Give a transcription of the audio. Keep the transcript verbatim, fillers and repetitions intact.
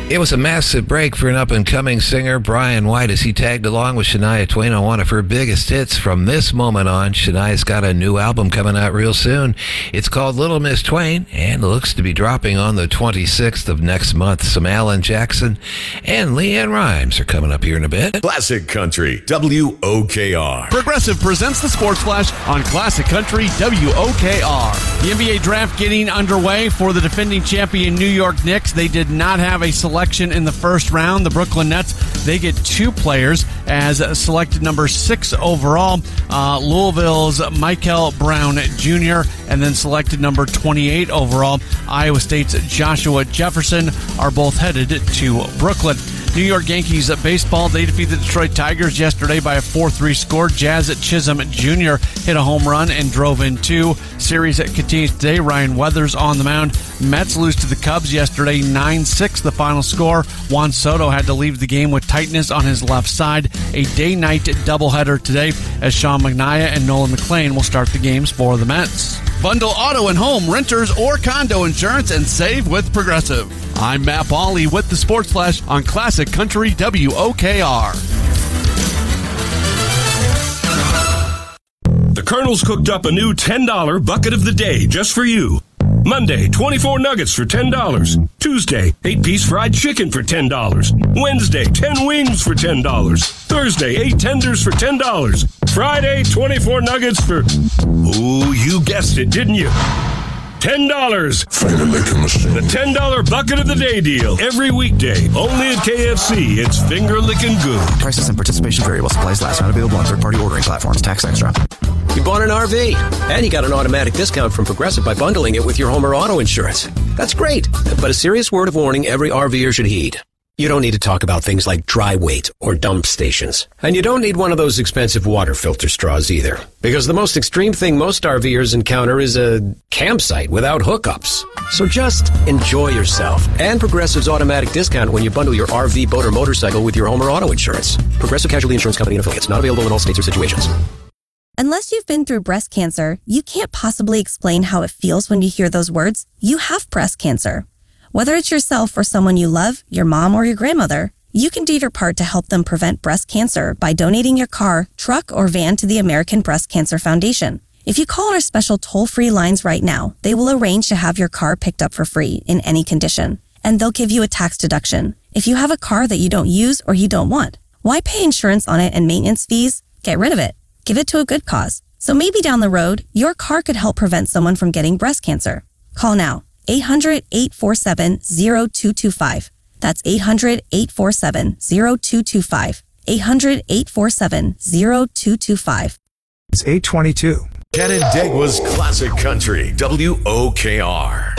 It was a massive break for an up-and-coming singer, Brian White, as he tagged along with Shania Twain on one of her biggest hits. From this moment on, Shania's got a new album coming out real soon. It's called Little Miss Twain, and looks to be dropping on the twenty-sixth of next month. Some Alan Jackson and LeAnn Rimes are coming up here in a bit. Classic Country, W O K R. Progressive presents the Sports Flash on Classic Country, W O K R. The N B A draft getting underway for the defending champion New York Knicks. They did not have a selection in the first round. The Brooklyn Nets, they get two players as selected number six overall. Uh, Louisville's Michael Brown Junior and then selected number twenty-eight overall. Iowa State's Joshua Jefferson are both headed to Brooklyn. New York Yankees baseball, they defeated the Detroit Tigers yesterday by a four three score. Jazz Chisholm Junior hit a home run and drove in two. Series continues today. Ryan Weathers on the mound. Mets lose to the Cubs yesterday, nine six the final score. Juan Soto had to leave the game with tightness on his left side. A day-night doubleheader today as Sean Manaea and Nolan McLean will start the games for the Mets. Bundle auto and home, renters, or condo insurance and save with Progressive. I'm Matt Pauley with the Sports Flash on Classic Country W O K R. The Colonel's cooked up a new ten dollar bucket of the day just for you. Monday, twenty-four nuggets for ten dollars. Tuesday, eight-piece fried chicken for ten dollars. Wednesday, ten wings for ten dollars. Thursday, eight tenders for ten dollars. Friday, twenty-four nuggets for... Ooh, you guessed it, didn't you? ten dollars. Finger licking machine. The ten dollar bucket of the day deal. Every weekday, only at K F C. It's finger licking good. Prices and participation vary while supplies last. Not available on third-party ordering platforms. Tax extra. You bought an R V, and you got an automatic discount from Progressive by bundling it with your home or auto insurance. That's great, but a serious word of warning every RVer should heed. You don't need to talk about things like dry weight or dump stations. And you don't need one of those expensive water filter straws either. Because the most extreme thing most RVers encounter is a campsite without hookups. So just enjoy yourself and Progressive's automatic discount when you bundle your R V, boat, or motorcycle with your home or auto insurance. Progressive Casualty Insurance Company and Affiliates. Not available in all states or situations. Unless you've been through breast cancer, you can't possibly explain how it feels when you hear those words. You have breast cancer. Whether it's yourself or someone you love, your mom or your grandmother, you can do your part to help them prevent breast cancer by donating your car, truck, or van to the American Breast Cancer Foundation. If you call our special toll-free lines right now, they will arrange to have your car picked up for free in any condition, and they'll give you a tax deduction. If you have a car that you don't use or you don't want, why pay insurance on it and maintenance fees? Get rid of it. Give it to a good cause. So maybe down the road, your car could help prevent someone from getting breast cancer. Call now. eight hundred, eight four seven, zero two two five. That's eight hundred, eight four seven, zero two two five. eight hundred, eight four seven, zero two two five. It's eight twenty-two. Canandaigua's Classic Country, W O K R.